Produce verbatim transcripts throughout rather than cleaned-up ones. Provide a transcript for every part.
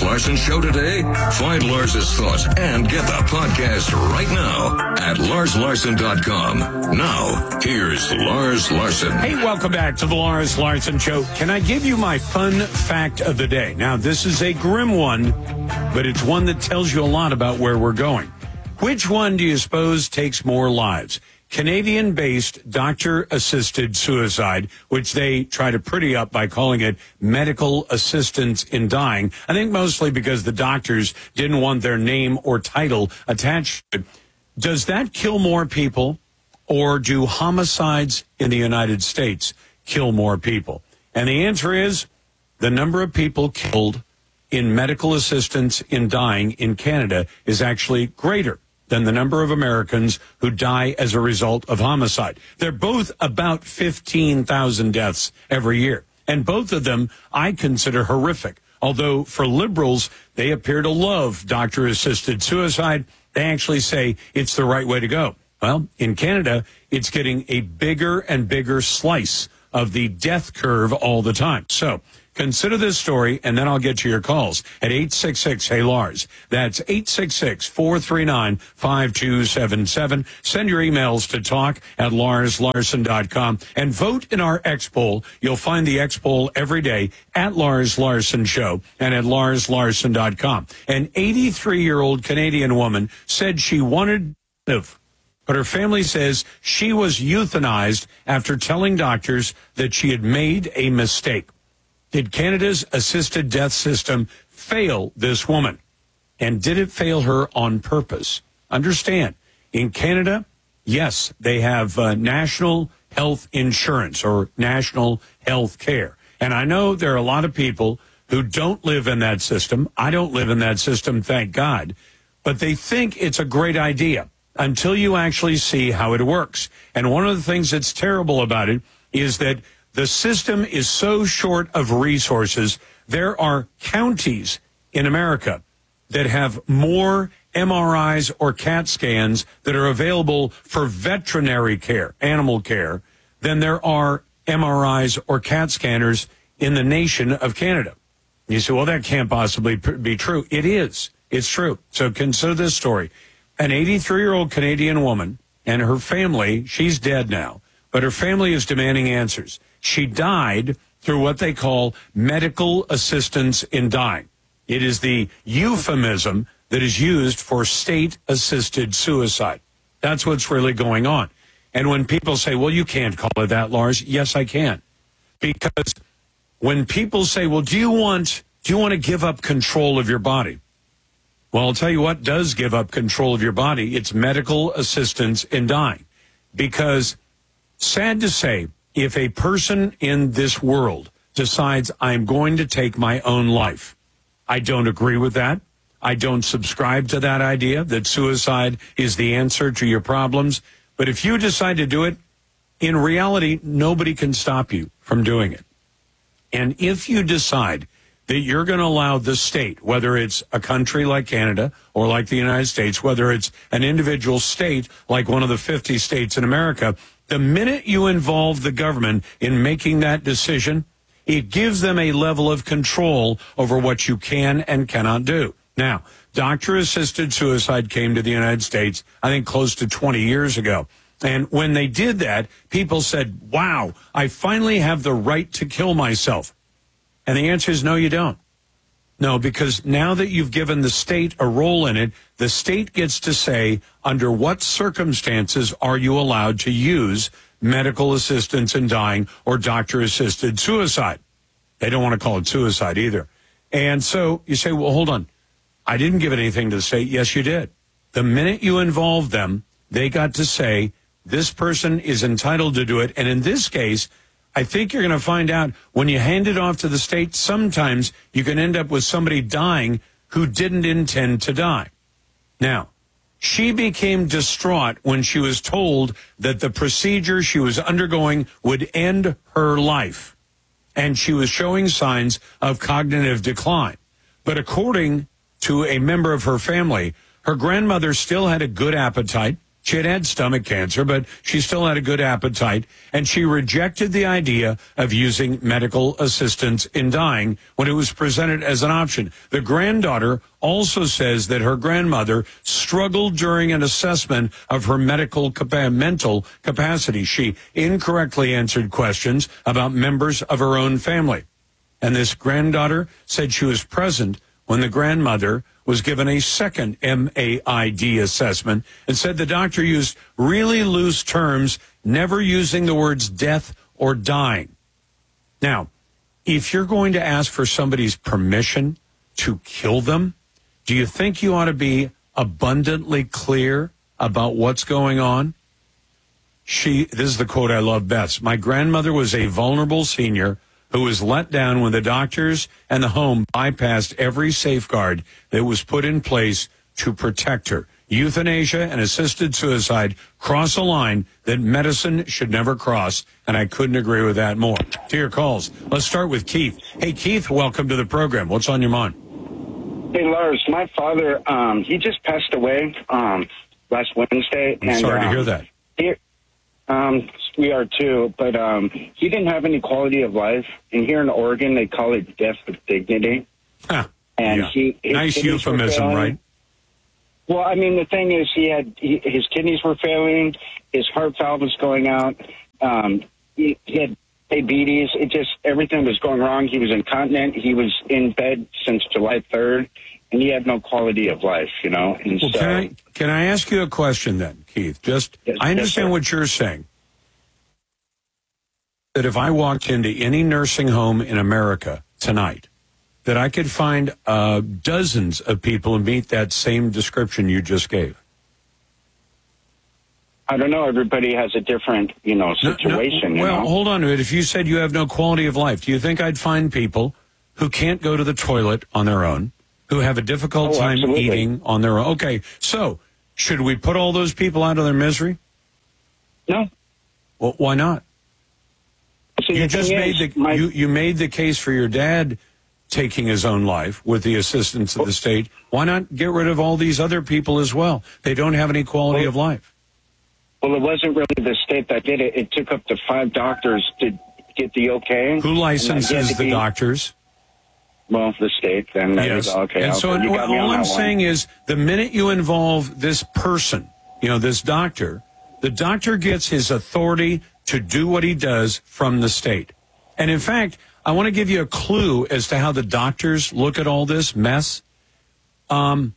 Larson Show today? Find Lars's thoughts and get the podcast right now at lars larson dot com. Now, here's Lars Larson. Hey, welcome back to the Lars Larson Show. Can I give you my fun fact of the day? Now, this is a grim one, but it's one that tells you a lot about where we're going. Which one do you suppose takes more lives? Canadian-based doctor-assisted suicide, which they try to pretty up by calling it medical assistance in dying. I think mostly because the doctors didn't want their name or title attached to it. Does that kill more people, or do homicides in the United States kill more people? And the answer is the number of people killed in medical assistance in dying in Canada is actually greater than the number of Americans who die as a result of homicide. They're both about fifteen thousand deaths every year. And both of them I consider horrific. Although for liberals, they appear to love doctor-assisted suicide. They actually say it's the right way to go. Well, in Canada, it's getting a bigger and bigger slice of the death curve all the time. So consider this story, and then I'll get to your calls at eight six six, hey Lars. That's eight six six, four three nine, five two seven seven. Send your emails to talk at lars larson dot com and vote in our X poll. You'll find the X poll every day at Lars Larson Show and at lars larson dot com. An eighty-three-year-old Canadian woman said she wanted to live, but her family says she was euthanized after telling doctors that she had made a mistake. Did Canada's assisted death system fail this woman? And did it fail her on purpose? Understand, in Canada, yes, they have uh, national health insurance or national health care. And I know there are a lot of people who don't live in that system. I don't live in that system, thank God. But they think it's a great idea until you actually see how it works. And one of the things that's terrible about it is that the system is so short of resources. There are counties in America that have more M R Is or CAT scans that are available for veterinary care, animal care, than there are M R Is or CAT scanners in the nation of Canada. You say, well, that can't possibly be true. It is. It's true. So consider this story. An eighty-three-year-old Canadian woman and her family, she's dead now, but her family is demanding answers. She died through what they call medical assistance in dying. It is the euphemism that is used for state-assisted suicide. That's what's really going on. And when people say, well, you can't call it that, Lars, yes, I can. Because when people say, well, do you want, do you want to give up control of your body? Well, I'll tell you what does give up control of your body. It's medical assistance in dying. Because, sad to say, if a person in this world decides I'm going to take my own life, I don't agree with that. I don't subscribe to that idea that suicide is the answer to your problems. But if you decide to do it, in reality, nobody can stop you from doing it. And if you decide that you're going to allow the state, whether it's a country like Canada or like the United States, whether it's an individual state like one of the fifty states in America, the minute you involve the government in making that decision, it gives them a level of control over what you can and cannot do. Now, doctor-assisted suicide came to the United States, I think, close to twenty years ago. And when they did that, people said, wow, I finally have the right to kill myself. And the answer is no, you don't. No, because now that you've given the state a role in it, the state gets to say under what circumstances are you allowed to use medical assistance in dying or doctor-assisted suicide. They don't want to call it suicide either. And so you say, well, hold on. I didn't give anything to the state. Yes, you did. The minute you involved them, they got to say this person is entitled to do it. And in this case, I think you're going to find out when you hand it off to the state, sometimes you can end up with somebody dying who didn't intend to die. Now, she became distraught when she was told that the procedure she was undergoing would end her life, and she was showing signs of cognitive decline. But according to a member of her family, her grandmother still had a good appetite. She had had stomach cancer, but she still had a good appetite, and she rejected the idea of using medical assistance in dying when it was presented as an option. The granddaughter also says that her grandmother struggled during an assessment of her medical capa- mental capacity. She incorrectly answered questions about members of her own family. And this granddaughter said she was present when the grandmother was given a second M A I D assessment and said the doctor used really loose terms, never using the words death or dying. Now, if you're going to ask for somebody's permission to kill them, do you think you ought to be abundantly clear about what's going on? She, this is the quote I love best. My grandmother was a vulnerable senior who was let down when the doctors and the home bypassed every safeguard that was put in place to protect her. Euthanasia and assisted suicide cross a line that medicine should never cross, and I couldn't agree with that more. To your calls. Let's start with Keith. Hey, Keith, welcome to the program. What's on your mind? Hey, Lars, my father, um, he just passed away um, last Wednesday. I'm and, sorry to um, hear that. He, um, we are too, but um, he didn't have any quality of life. And here in Oregon, they call it death with dignity. Huh. And Yeah. he, his Nice kidneys were euphemism, failing. right? Well, I mean, the thing is, he had he, his kidneys were failing, his heart valve was going out, um, he, he had diabetes. It just everything was going wrong. He was incontinent. He was in bed since July third, and he had no quality of life, you know. And Well, so, can I can I ask you a question then, Keith? Just Yes, I yes, understand sir. what you're saying. That if I walked into any nursing home in America tonight, that I could find uh, dozens of people who meet that same description you just gave. I don't know. Everybody has a different, you know, No, no, situation. you well, know? hold on to it. If you said you have no quality of life, do you think I'd find people who can't go to the toilet on their own, who have a difficult Oh, time absolutely. eating on their own? Okay, so should we put all those people out of their misery? No. Well, why not? See, You the just thing made is, the my, you, you made the case for your dad taking his own life with the assistance of the state. Why not get rid of all these other people as well? They don't have any quality Well, of life. Well, it wasn't really the state that did it. It took up to five doctors to get the okay. Who And licenses that had to the be- doctors? Well, the state. Then there Yes. you go. Okay. and okay, so you got me all on I'm that one. saying is the minute you involve this person, you know, this doctor, the doctor gets his authority to do what he does from the state. And in fact, I want to give you a clue as to how the doctors look at all this mess. Um,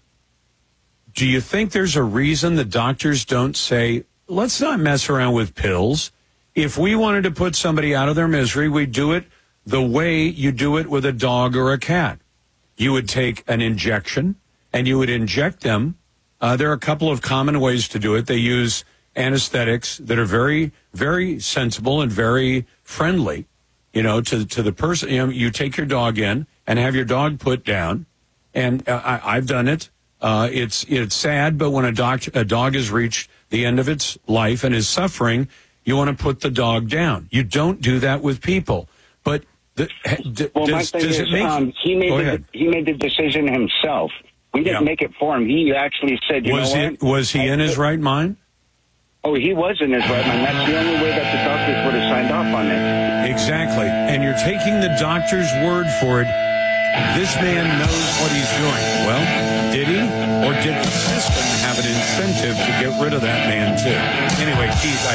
do you think there's a reason the doctors don't say, let's not mess around with pills? If we wanted to put somebody out of their misery, we'd do it the way you do it with a dog or a cat. You would take an injection and you would inject them. Uh, there are a couple of common ways to do it. They use anesthetics that are very, very sensible and very friendly, you know, to, to the person. You know, you take your dog in and have your dog put down. And uh, I, I've done it. Uh, it's, it's sad, but when a doc, a dog has reached the end of its life and is suffering, you want to put the dog down. You don't do that with people. But the, d- Well, my does, thing does is, it make um, he made Go the, ahead. he made the decision himself. We didn't Yeah. make it for him. He actually said, "You was know he what?" was he in his right mind? Oh, he was in his right mind. That's the only way that the doctors would have signed off on it. Exactly. And you're taking the doctor's word for it. This man knows what he's doing. Well, did he? Or did the system have an incentive to get rid of that man, too? Anyway, Keith, I